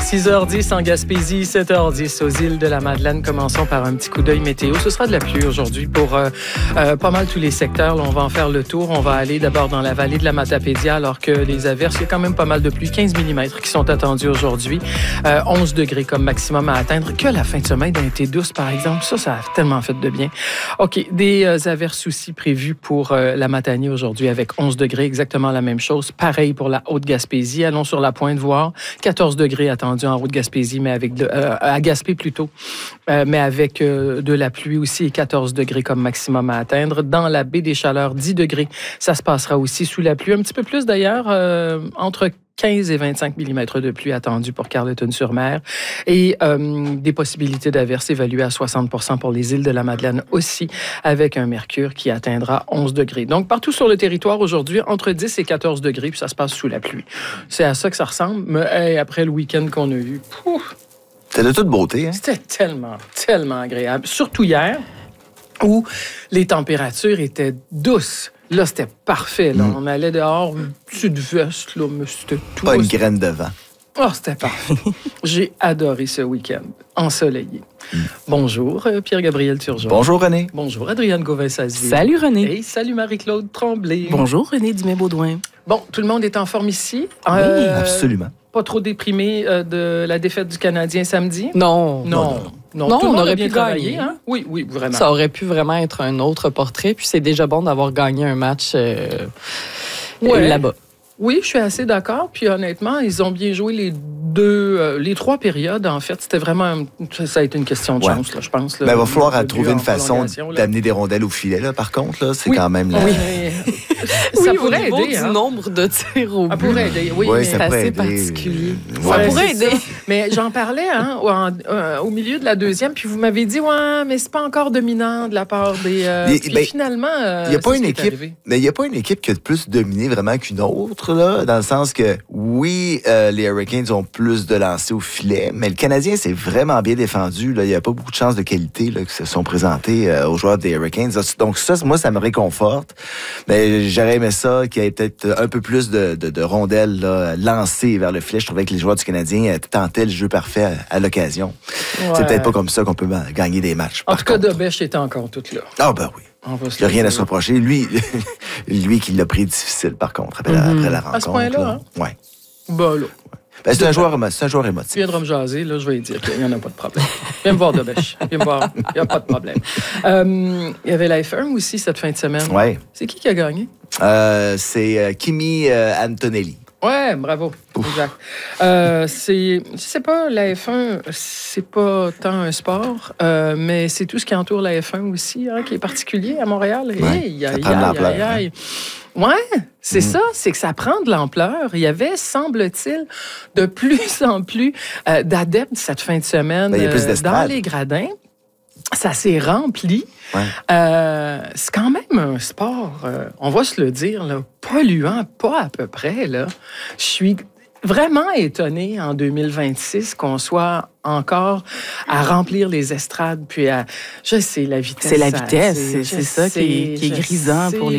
6h10 en Gaspésie, 7h10 aux îles de la Madeleine. Commençons par un petit coup d'œil météo. Ce sera de la pluie aujourd'hui pour pas mal tous les secteurs. Là, on va en faire le tour. On va aller d'abord dans la vallée de la Matapédia, alors que les averses, il y a quand même pas mal de pluie, 15 mm qui sont attendus aujourd'hui. 11 degrés comme maximum à atteindre. Que la fin de semaine a été douce, par exemple. Ça a tellement fait de bien. OK, des averses aussi prévues pour la Matanie aujourd'hui avec 11 degrés, exactement la même chose. Pareil pour la Haute-Gaspésie. Allons sur la pointe voir. 14 degrés attendus en Haute-Gaspésie, mais avec à Gaspé plutôt, mais avec de la pluie aussi et 14 degrés comme maximum à atteindre. Dans la baie des Chaleurs, 10 degrés. Ça se passera aussi sous la pluie. Un petit peu plus d'ailleurs, entre 15 et 25 mm de pluie attendus pour Carleton-sur-Mer et des possibilités d'averses évaluées à 60 % pour les îles de la Madeleine aussi, avec un mercure qui atteindra 11 degrés. Donc, partout sur le territoire aujourd'hui, entre 10 et 14 degrés, puis ça se passe sous la pluie. C'est à ça que ça ressemble, mais hey, après le week-end qu'on a eu, c'était de toute beauté. Hein? C'était tellement agréable. Surtout hier, où les températures étaient douces. Là, c'était parfait. Là. On allait dehors, une petite veste, là, mais c'était tout. Pas une graine de vent. Oh, c'était parfait. J'ai adoré ce week-end ensoleillé. Bonjour, Pierre-Gabriel Turgeon. Bonjour, René. Bonjour, Adrienne Gauvin-Sazeville. Salut, René. Et salut, Marie-Claude Tremblay. Bonjour, René Dumais-Baudouin. Bon, tout le monde est en forme ici. Oui, absolument. Pas trop déprimé de la défaite du Canadien samedi? Non, on aurait pu travailler, gagner. Hein? Oui, vraiment. Ça aurait pu vraiment être un autre portrait. Puis c'est déjà bon d'avoir gagné un match là-bas. Oui, je suis assez d'accord. Puis honnêtement, ils ont bien joué les trois périodes. En fait, c'était vraiment... Ça a été une question de chance, là, je pense. Là. Mais il va falloir trouver une façon d'amener des rondelles au filet, là, par contre. Là, c'est quand même... Oui, ça pourrait aider. Du nombre de tirs au but. Ça pourrait aider, oui. Oui, c'est assez particulier. Ouais, ça pourrait aider. Mais j'en parlais au milieu de la deuxième, puis vous m'avez dit, ouais, mais c'est pas encore dominant de la part des... puis finalement, il n'y a pas une équipe, mais il n'y a pas une équipe qui a plus dominé vraiment qu'une autre, là, dans le sens que, oui, les Hurricanes ont plus de lancers au filet, mais le Canadien s'est vraiment bien défendu. Là. Il n'y a pas beaucoup de chances de qualité là, qui se sont présentées aux joueurs des Hurricanes. Donc ça, moi, ça me réconforte. Mais j'aurais aimé ça, qu'il y ait peut-être un peu plus de rondelles là, lancées vers le filet. Je trouvais que les joueurs du Canadien tentaient le jeu parfait à l'occasion. Ouais. C'est peut-être pas comme ça qu'on peut gagner des matchs. En tout cas, Dobèche était encore toute là. Ah ben oui. Il n'y a rien à se reprocher. Lui qui l'a pris difficile, par contre, après la rencontre. À ce point-là, hein? Oui. Ben là. Ben, c'est un joueur émotif. Tu viendras me jaser, là, je vais lui dire qu'il n'y en a pas de problème. Viens me voir, Dobèche. Viens me voir. Il n'y a pas de problème. Il y avait la F1 aussi cette fin de semaine. Oui. C'est qui a gagné? C'est Kimi Antonelli. Ouais, bravo. Ouf. Exact. Je sais pas, la F1, c'est pas tant un sport, mais c'est tout ce qui entoure la F1 aussi, hein, qui est particulier à Montréal. Ouais, ouais, c'est ça, c'est que ça prend de l'ampleur. Il y avait, semble-t-il, de plus en plus d'adeptes cette fin de semaine dans les gradins. Ça s'est rempli. Ouais. C'est quand même un sport, on va se le dire, là, polluant, pas à peu près. Là. Je suis vraiment étonnée en 2026 qu'on soit encore à remplir les estrades, puis à... Je sais, la vitesse. C'est la vitesse, c'est ça qui est grisant pour les